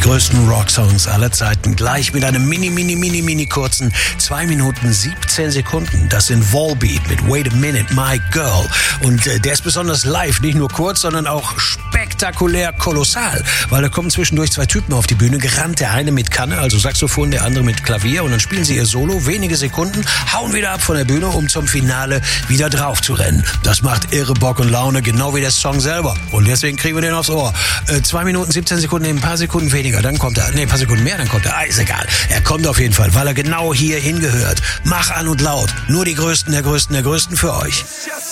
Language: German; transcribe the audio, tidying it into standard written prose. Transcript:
größten Rocksongs aller Zeiten. Gleich mit einem mini kurzen 2 Minuten 17 Sekunden. Das sind Volbeat mit Wait a Minute, My Girl. Und der ist besonders live, nicht nur kurz, sondern auch spektakulär kolossal. Weil da kommen zwischendurch 2 Typen auf die Bühne gerannt. Der eine mit Kanne, also Saxophon, der andere mit Klavier. Und dann spielen sie ihr Solo, wenige Sekunden, hauen wieder ab von der Bühne, um zum Finale wieder drauf zu rennen. Das macht irre Bock und Laune, genau wie der Song selber. Und deswegen kriegen wir den aufs Ohr. 2 Minuten 17 Sekunden, ein paar Sekunden weniger, dann kommt er. Ein paar Sekunden mehr, dann kommt er. Ist egal. Er kommt auf jeden Fall, weil er genau hier hingehört. Mach an und laut. Nur die Größten der Größten für euch.